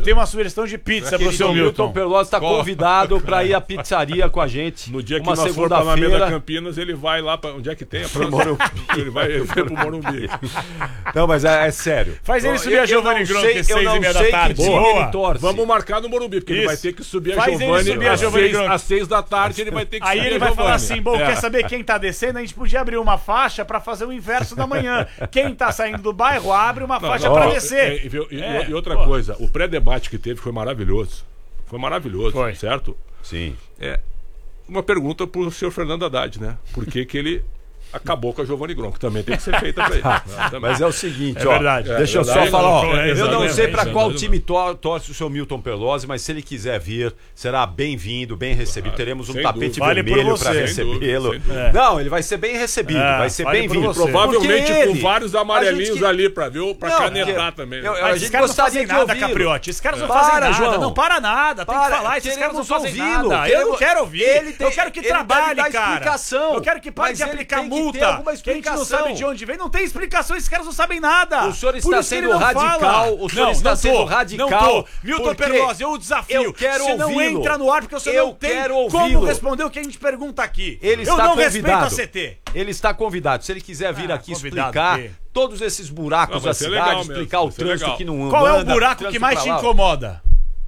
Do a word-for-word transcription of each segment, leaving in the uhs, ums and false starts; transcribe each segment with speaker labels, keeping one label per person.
Speaker 1: tenho uma sugestão de pizza pro seu Milton.
Speaker 2: Milton Pelosi tá convidado pra ir à pizzaria com a gente.
Speaker 3: No dia que
Speaker 2: uma
Speaker 3: nós for pra Alameda
Speaker 2: segunda-feira.
Speaker 3: Campinas, ele vai lá pra... Onde é que tem a
Speaker 2: Pro
Speaker 3: próxima?
Speaker 2: Morumbi.
Speaker 3: Ele vai, ele vai pro Morumbi.
Speaker 2: Não, mas é, é sério.
Speaker 1: Faz ele
Speaker 2: Eu-
Speaker 1: subir
Speaker 2: eu
Speaker 1: a Giovanni
Speaker 2: não
Speaker 1: Gronk
Speaker 2: sei-
Speaker 1: às
Speaker 2: eu
Speaker 1: seis
Speaker 2: não
Speaker 1: e meia
Speaker 2: sei
Speaker 1: da tarde.
Speaker 2: que time
Speaker 1: Boa.
Speaker 2: ele torce.
Speaker 3: Vamos marcar no Morumbi, porque ele
Speaker 1: Isso.
Speaker 3: vai ter que subir a
Speaker 1: Faz ele
Speaker 3: Giovanni
Speaker 1: subir a
Speaker 3: às
Speaker 1: Giovanni
Speaker 3: seis,
Speaker 1: Gronk.
Speaker 3: às seis da tarde, ele vai ter que
Speaker 1: Aí
Speaker 3: subir
Speaker 1: ele
Speaker 3: a
Speaker 1: vai falar
Speaker 3: Giovanni.
Speaker 1: assim, bom,
Speaker 3: É.
Speaker 1: quer saber quem tá descendo? A gente podia abrir uma faixa pra fazer o inverso da manhã. Quem tá saindo do bairro, abre uma
Speaker 3: Não,
Speaker 1: faixa
Speaker 3: não,
Speaker 1: pra
Speaker 3: ó,
Speaker 1: descer.
Speaker 3: é, e, e-
Speaker 1: É,
Speaker 3: e outra
Speaker 1: pô.
Speaker 3: coisa, o pré-debate que teve foi maravilhoso. Foi maravilhoso,
Speaker 1: Foi.
Speaker 3: certo?
Speaker 2: Sim.
Speaker 3: É uma pergunta pro senhor Fernando Haddad, né? Por que que ele acabou com a Giovanni Gronk? Também tem que ser feita pra ele. né? Também.
Speaker 2: Mas é o seguinte,
Speaker 1: É
Speaker 2: ó.
Speaker 1: verdade.
Speaker 2: Deixa
Speaker 3: É
Speaker 2: eu só
Speaker 3: verdade.
Speaker 2: falar, ó.
Speaker 1: É,
Speaker 2: eu não
Speaker 1: exatamente.
Speaker 2: sei pra
Speaker 1: É,
Speaker 2: qual
Speaker 3: exatamente.
Speaker 2: time tor torce o seu Milton Pelosi, mas se ele quiser vir, será bem-vindo, bem recebido. Teremos um
Speaker 3: sem
Speaker 2: tapete
Speaker 3: dúvida.
Speaker 1: Vale por
Speaker 2: vermelho
Speaker 1: você.
Speaker 2: pra
Speaker 1: Sem
Speaker 2: recebê-lo.
Speaker 3: dúvida, sem
Speaker 1: dúvida.
Speaker 2: Não, ele vai ser bem recebido,
Speaker 1: É,
Speaker 2: vai ser
Speaker 1: vale por
Speaker 2: bem-vindo.
Speaker 1: você.
Speaker 3: Provavelmente
Speaker 2: Porque
Speaker 3: com
Speaker 2: ele-
Speaker 3: vários
Speaker 2: a
Speaker 3: amarelinhos
Speaker 2: gente que-
Speaker 3: ali pra, viu? Pra
Speaker 2: Não,
Speaker 3: canetar
Speaker 2: porque-
Speaker 3: também.
Speaker 2: eu- eu-
Speaker 1: Mas
Speaker 2: a
Speaker 1: esses
Speaker 2: gente
Speaker 1: caras não
Speaker 2: gostaria
Speaker 1: fazem
Speaker 2: de
Speaker 1: nada,
Speaker 2: ouvi-lo.
Speaker 1: Capriotti. Esses caras não
Speaker 2: Para,
Speaker 1: fazem nada.
Speaker 2: João.
Speaker 1: Não, para nada. Tem
Speaker 2: Para,
Speaker 1: que falar. Esses caras não
Speaker 2: queremos
Speaker 1: fazem
Speaker 2: ouvi-lo.
Speaker 1: nada. Eu não
Speaker 2: Queremos-
Speaker 1: quero ouvir.
Speaker 2: Ele tem-
Speaker 1: eu quero que
Speaker 2: ele deve
Speaker 1: trabalhe,
Speaker 2: dar
Speaker 1: cara.
Speaker 2: explicação.
Speaker 1: Eu quero que pare
Speaker 2: Mas
Speaker 1: de
Speaker 2: ele
Speaker 1: aplicar
Speaker 2: tem que ter
Speaker 1: multa.
Speaker 2: alguma
Speaker 1: Que a gente não
Speaker 2: explicação.
Speaker 1: sabe de onde vem. Não tem explicação. Esses caras não sabem nada.
Speaker 2: O senhor
Speaker 1: Por
Speaker 2: está
Speaker 1: isso que ele
Speaker 2: sendo
Speaker 1: não
Speaker 2: radical,
Speaker 1: fala.
Speaker 2: o senhor
Speaker 1: não,
Speaker 2: está
Speaker 1: não
Speaker 2: sendo
Speaker 1: tô,
Speaker 2: radical,
Speaker 1: Não tô. Milton
Speaker 2: porque
Speaker 1: Pelosi, eu desafio.
Speaker 2: eu quero
Speaker 1: Você não
Speaker 2: ouvi-lo.
Speaker 1: entra no ar porque você
Speaker 2: Eu
Speaker 1: não tem
Speaker 2: quero
Speaker 1: como
Speaker 2: ouvi-lo.
Speaker 1: responder o que a gente pergunta aqui.
Speaker 2: Ele
Speaker 1: eu
Speaker 2: está
Speaker 1: não respeito
Speaker 2: convidado.
Speaker 1: a C T.
Speaker 2: Ele está convidado. Se ele quiser vir
Speaker 1: Ah,
Speaker 2: aqui
Speaker 1: convidado
Speaker 2: explicar
Speaker 1: o quê?
Speaker 2: todos esses buracos
Speaker 3: Não, vai
Speaker 2: da
Speaker 3: ser
Speaker 2: cidade,
Speaker 3: legal mesmo,
Speaker 2: explicar
Speaker 3: vai
Speaker 2: o
Speaker 3: ser
Speaker 2: trânsito
Speaker 3: legal.
Speaker 2: que não anda.
Speaker 1: Qual é o
Speaker 2: anda,
Speaker 1: buraco que
Speaker 2: trânsito
Speaker 1: mais
Speaker 2: pra
Speaker 1: te
Speaker 2: lá.
Speaker 1: incomoda?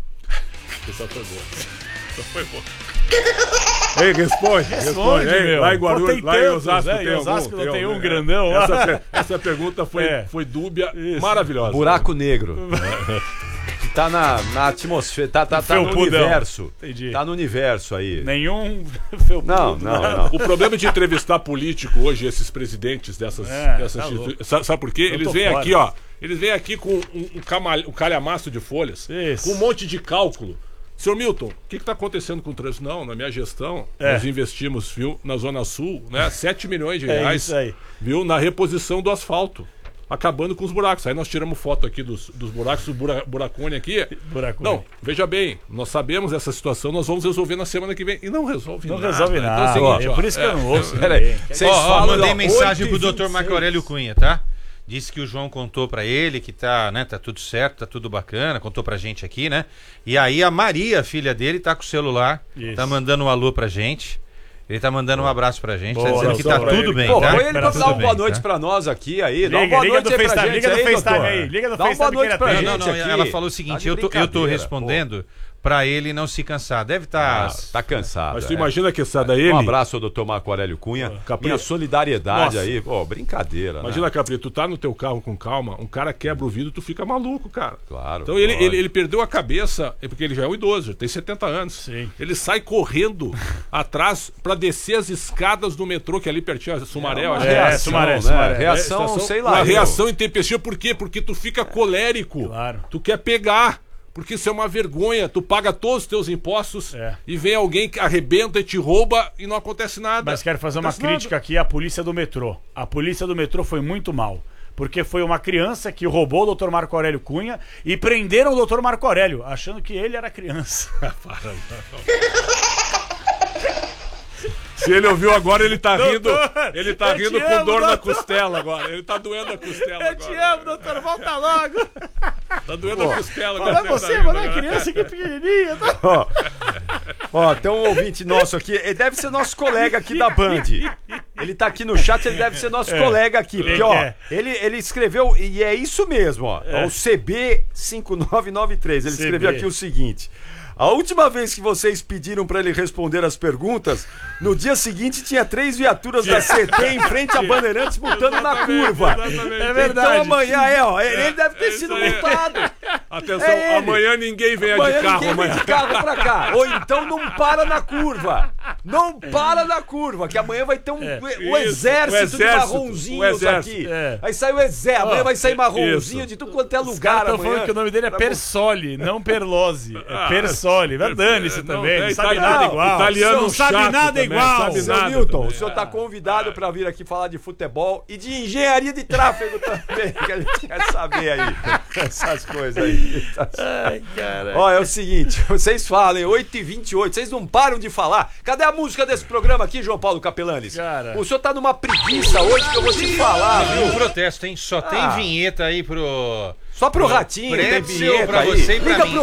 Speaker 3: Essa foi boa. Essa foi boa. Ei, responde, responde. Ei,
Speaker 1: meu.
Speaker 3: lá em
Speaker 1: Pô,
Speaker 3: Guarulhos,
Speaker 1: tem
Speaker 3: lá em
Speaker 1: tantos,
Speaker 3: Osasco
Speaker 1: né?
Speaker 3: tem
Speaker 1: Em Osasco
Speaker 3: algum?
Speaker 1: não tem um
Speaker 3: né?
Speaker 1: grandão lá.
Speaker 3: Essa, per- essa pergunta foi,
Speaker 1: É.
Speaker 3: foi dúbia,
Speaker 1: Isso.
Speaker 3: maravilhosa.
Speaker 2: Buraco negro. Que tá na, na atmosfera, tá, tá, tá no
Speaker 1: Felpudão.
Speaker 2: universo.
Speaker 1: Entendi.
Speaker 2: Tá no universo aí.
Speaker 1: Nenhum
Speaker 2: Não, não, não.
Speaker 3: O problema de entrevistar político hoje, esses presidentes dessas,
Speaker 1: É,
Speaker 3: dessas
Speaker 1: tá
Speaker 3: instituições.
Speaker 1: louco.
Speaker 3: Sabe, sabe por quê?
Speaker 1: Eu
Speaker 3: Eles
Speaker 1: tô
Speaker 3: vêm
Speaker 1: fora.
Speaker 3: aqui, ó. Eles vêm aqui com um, um, camal- um calhamaço de folhas,
Speaker 1: Isso.
Speaker 3: com um monte de cálculo. Senhor Milton, o que está acontecendo com o trânsito? Não, na minha gestão,
Speaker 1: É.
Speaker 3: nós investimos, viu, na Zona Sul, né, sete milhões de
Speaker 1: É
Speaker 3: reais,
Speaker 1: isso aí.
Speaker 3: viu, na reposição do asfalto, acabando com os buracos. Aí nós tiramos foto aqui dos, dos buracos, do bura, buracone aqui.
Speaker 1: Buracone.
Speaker 3: Não, veja bem, nós sabemos essa situação, nós vamos resolver na semana que vem. E não resolve
Speaker 1: Não
Speaker 3: nada.
Speaker 1: resolve
Speaker 3: Então é o
Speaker 1: nada.
Speaker 3: seguinte,
Speaker 1: é
Speaker 3: ó,
Speaker 1: por isso que eu não ouço.
Speaker 2: Peraí,
Speaker 1: ninguém.
Speaker 2: vocês
Speaker 4: Ó, ó,
Speaker 2: falam,
Speaker 4: mandei
Speaker 2: ó,
Speaker 4: mensagem pro
Speaker 2: oito e
Speaker 4: doutor
Speaker 2: vinte e
Speaker 4: Marco
Speaker 2: seis.
Speaker 4: Aurélio Cunha, tá? Disse que o João contou pra ele que tá, né, tá tudo certo, tá tudo bacana, contou pra gente aqui, né? E aí a Maria, filha dele, tá com o celular,
Speaker 1: Isso.
Speaker 4: tá mandando um alô pra gente. Ele tá mandando um abraço pra gente,
Speaker 1: Boa,
Speaker 4: tá dizendo que tá
Speaker 3: abração pra
Speaker 4: tudo
Speaker 3: ele.
Speaker 4: bem,
Speaker 2: Pô,
Speaker 4: tá?
Speaker 2: põe ele pra
Speaker 1: Tá
Speaker 2: dar
Speaker 4: tudo
Speaker 2: uma boa
Speaker 4: bem,
Speaker 2: noite
Speaker 4: tá?
Speaker 2: pra nós aqui aí. Dá uma
Speaker 1: Liga,
Speaker 2: boa
Speaker 1: liga
Speaker 2: noite
Speaker 1: do
Speaker 2: aí pra
Speaker 1: FaceTime,
Speaker 2: gente
Speaker 1: liga do
Speaker 2: aí,
Speaker 1: FaceTime
Speaker 2: doutor.
Speaker 1: aí, liga do
Speaker 2: Dá uma boa
Speaker 1: FaceTime
Speaker 2: noite
Speaker 1: que
Speaker 2: pra
Speaker 1: ele
Speaker 2: gente
Speaker 4: Não, não,
Speaker 2: aqui.
Speaker 4: ela falou o
Speaker 2: Tá
Speaker 4: seguinte,
Speaker 2: de
Speaker 4: eu tô, eu tô
Speaker 2: brincadeira,
Speaker 4: respondendo pra ele não se cansar. Deve estar...
Speaker 2: pô. Tá cansado.
Speaker 3: Mas tu
Speaker 2: é.
Speaker 3: imagina que essa daí ele...
Speaker 2: Um abraço ao doutor Marco Aurélio Cunha.
Speaker 3: Capri-
Speaker 2: Minha solidariedade
Speaker 3: Nossa.
Speaker 2: aí. Pô, brincadeira,
Speaker 3: Imagina,
Speaker 2: né?
Speaker 3: Capri, tu tá no teu carro com calma, um cara quebra o vidro, tu fica maluco, cara.
Speaker 2: Claro.
Speaker 3: Então ele,
Speaker 2: lógico.
Speaker 3: ele, ele perdeu a cabeça, é porque ele já é um idoso, já tem setenta anos.
Speaker 1: Sim.
Speaker 3: Ele sai correndo atrás pra descer as escadas do metrô, que é ali pertinho, a Sumaré, eu
Speaker 2: uma
Speaker 3: acho.
Speaker 1: É,
Speaker 2: reação,
Speaker 1: Sumaré,
Speaker 2: né?
Speaker 1: Sumaré.
Speaker 2: Reação,
Speaker 3: Estação-
Speaker 2: sei lá.
Speaker 3: Uma
Speaker 2: eu-
Speaker 3: reação intempestiva, por quê? Porque tu fica colérico.
Speaker 1: Claro.
Speaker 3: Tu quer pegar. Porque isso é uma vergonha. Tu paga todos os teus impostos
Speaker 1: É.
Speaker 3: e vem alguém que arrebenta e te rouba e não acontece nada.
Speaker 1: Mas quero fazer uma
Speaker 3: Acontece nada.
Speaker 1: crítica aqui à polícia do metrô. A polícia do metrô foi muito mal. Porque foi uma criança que roubou o doutor Marco Aurélio Cunha e prenderam o doutor Marco Aurélio, achando que ele era criança.
Speaker 3: Se ele ouviu agora, ele tá rindo.
Speaker 1: Doutor,
Speaker 3: Ele tá
Speaker 1: eu
Speaker 3: rindo
Speaker 1: te
Speaker 3: com
Speaker 1: amo,
Speaker 3: dor na
Speaker 1: doutor.
Speaker 3: costela agora. Ele tá doendo a costela
Speaker 1: Eu
Speaker 3: agora.
Speaker 1: te amo, doutor, volta logo.
Speaker 3: Tá doendo a costela
Speaker 1: Não é
Speaker 3: agora.
Speaker 1: você,
Speaker 3: Tá
Speaker 1: mano, é
Speaker 3: rindo agora.
Speaker 1: criança que pequenininha. Tá?
Speaker 2: Ó, ó, tem um ouvinte nosso aqui, ele deve ser nosso colega aqui da Band. Ele tá aqui no chat, ele deve ser nosso colega aqui. Porque, ó,
Speaker 1: é.
Speaker 2: ele, ele escreveu, e é isso mesmo, ó. É o C B cinco nove nove três. Ele
Speaker 1: C B.
Speaker 2: escreveu aqui o seguinte. A última vez que vocês pediram pra ele responder as perguntas, no dia seguinte tinha três viaturas da C T em frente a Bandeirantes multando na
Speaker 3: Exatamente,
Speaker 2: curva.
Speaker 3: exatamente.
Speaker 1: É verdade.
Speaker 2: Então amanhã é, ó, ele deve ter
Speaker 3: É
Speaker 2: sido
Speaker 3: isso aí.
Speaker 2: multado.
Speaker 3: Atenção,
Speaker 2: É ele.
Speaker 3: amanhã ninguém venha
Speaker 2: Amanhã
Speaker 3: de carro.
Speaker 2: ninguém vem
Speaker 3: Amanhã.
Speaker 2: de carro pra cá. Ou então não para na curva. Não para na curva, que amanhã vai ter um,
Speaker 1: É.
Speaker 2: o
Speaker 3: Isso,
Speaker 2: exército,
Speaker 3: o exército,
Speaker 2: de marronzinhos
Speaker 3: o exército.
Speaker 2: aqui.
Speaker 1: É.
Speaker 2: Vai sair o exército, amanhã vai sair marronzinho
Speaker 3: isso.
Speaker 2: de tudo quanto é
Speaker 1: Os
Speaker 2: lugar.
Speaker 1: caras estão
Speaker 2: amanhã.
Speaker 1: falando que o nome dele é
Speaker 2: Pra-
Speaker 1: Persoli, não Perlose. É
Speaker 3: Ah,
Speaker 1: Persoli. Vai dane-se
Speaker 3: não,
Speaker 1: também,
Speaker 3: é
Speaker 1: não sabe
Speaker 3: italiano,
Speaker 1: nada igual.
Speaker 3: italiano
Speaker 1: Não sabe
Speaker 3: chato
Speaker 1: nada
Speaker 3: também,
Speaker 1: igual.
Speaker 3: sabe
Speaker 2: Seu
Speaker 3: nada
Speaker 2: Milton,
Speaker 3: também.
Speaker 2: o senhor está convidado para vir aqui falar de futebol e de engenharia de tráfego também, que a gente quer saber aí. Essas coisas aí.
Speaker 1: Ai, cara.
Speaker 2: Ó, é o seguinte, vocês falem, oito e vinte e oito, vocês não param de falar. Cadê a música desse programa aqui, João Paulo Capelanes?
Speaker 1: Cara.
Speaker 2: O senhor tá numa preguiça hoje que eu vou te falar,
Speaker 4: Um
Speaker 2: viu?
Speaker 4: protesto, hein? Só tem
Speaker 2: Ah.
Speaker 4: vinheta aí pro...
Speaker 2: Só pro ratinho, tem
Speaker 4: Pretzel
Speaker 2: vinheta
Speaker 4: pra
Speaker 2: aí.
Speaker 4: você e pra
Speaker 2: Liga
Speaker 4: mim.
Speaker 2: pro